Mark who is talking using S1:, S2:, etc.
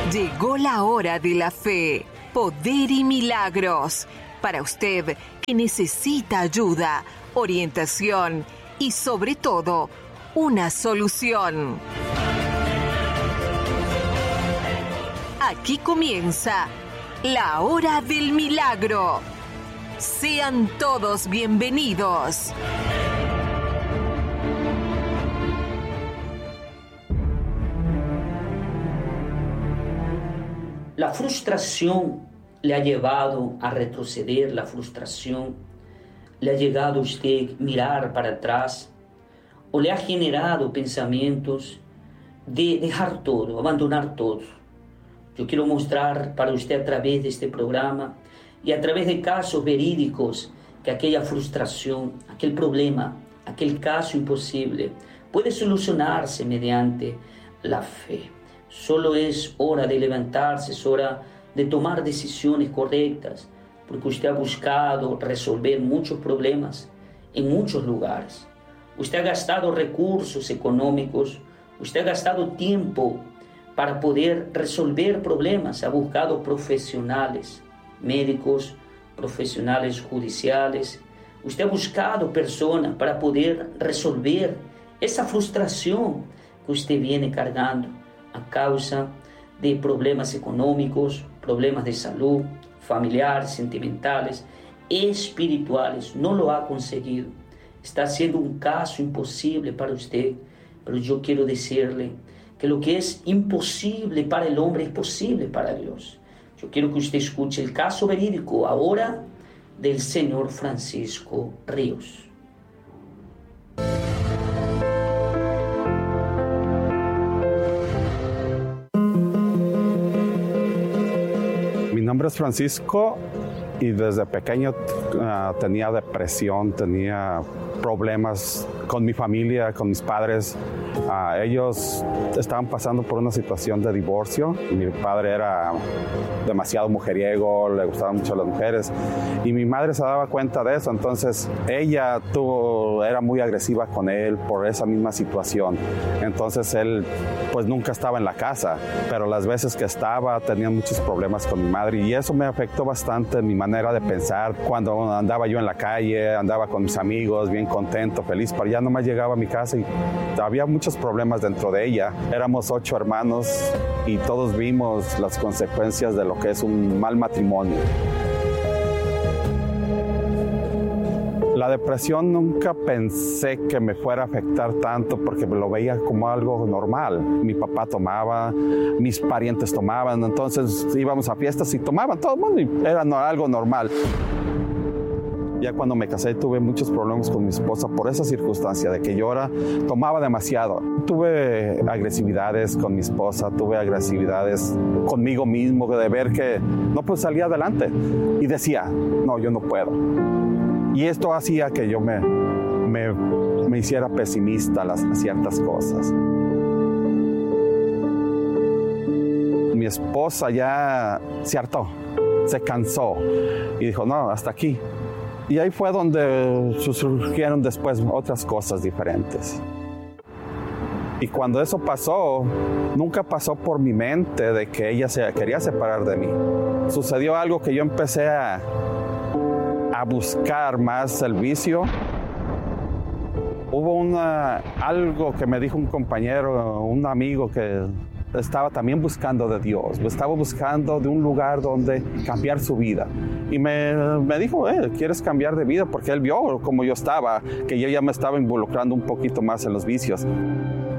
S1: Llegó la hora de la fe, poder y milagros. Para usted que necesita ayuda, orientación y sobre todo, una solución. Aquí comienza la hora del milagro. Sean todos bienvenidos.
S2: La frustración le ha llevado a retroceder, la frustración le ha llegado a usted mirar para atrás o le ha generado pensamientos de dejar todo, abandonar todo. Yo quiero mostrar para usted a través de este programa y a través de casos verídicos que aquella frustración, aquel problema, aquel caso imposible puede solucionarse mediante la fe. Solo es hora de levantarse, es hora de tomar decisiones correctas, porque usted ha buscado resolver muchos problemas en muchos lugares. Usted ha gastado recursos económicos, usted ha gastado tiempo para poder resolver problemas, ha buscado profesionales, médicos, profesionales judiciales. Usted ha buscado personas para poder resolver esa frustración que usted viene cargando a causa de problemas económicos, problemas de salud, familiares, sentimentales, espirituales. No lo ha conseguido. Está siendo un caso imposible para usted, pero yo quiero decirle que lo que es imposible para el hombre es posible para Dios. Yo quiero que usted escuche el caso verídico ahora del señor Francisco Ríos.
S3: Mi nombre es Francisco y desde pequeño tenía depresión, tenía problemas con mi familia, con mis padres. Ellos estaban pasando por una situación de divorcio. Mi padre era demasiado mujeriego, le gustaban mucho las mujeres y mi madre se daba cuenta de eso. Entonces ella era muy agresiva con él por esa misma situación. Entonces él pues nunca estaba en la casa, pero las veces que estaba tenía muchos problemas con mi madre y eso me afectó bastante en mi manera de pensar. Cuando andaba yo en la calle, andaba con mis amigos, bien contento, feliz, pero ya nomás llegaba a mi casa y había muchos problemas dentro de ella. Éramos 8 hermanos y todos vimos las consecuencias de lo que es un mal matrimonio. La depresión nunca pensé que me fuera a afectar tanto porque lo veía como algo normal. Mi papá tomaba, mis parientes tomaban, entonces íbamos a fiestas y tomaban todo el mundo y era algo normal. Ya cuando me casé tuve muchos problemas con mi esposa por esa circunstancia de que yo tomaba demasiado. Tuve agresividades con mi esposa, tuve agresividades conmigo mismo de ver que no pues salía adelante y decía, no, yo no puedo. Y esto hacía que yo me hiciera pesimista a ciertas cosas. Mi esposa ya se hartó, se cansó y dijo, no, hasta aquí. Y ahí fue donde surgieron después otras cosas diferentes. Y cuando eso pasó, nunca pasó por mi mente de que ella se quería separar de mí. Sucedió algo que yo empecé a buscar más el vicio. Hubo algo que me dijo un compañero, un amigo que estaba también buscando de Dios, estaba buscando de un lugar donde cambiar su vida. Y me dijo, ¿quieres cambiar de vida? Porque él vio como yo estaba, que yo ya me estaba involucrando un poquito más en los vicios.